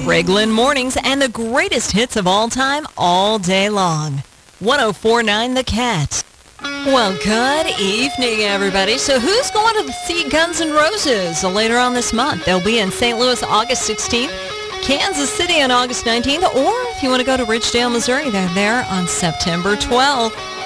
Greg Lynn Mornings and the greatest hits of all time all day long. 104.9 The Cat. Well, good evening, everybody. So who's going to see Guns N' Roses later on this month? They'll be in St. Louis August 16th, Kansas City on August 19th, or if you want to go to Ridgedale, Missouri, they're there on September 12th.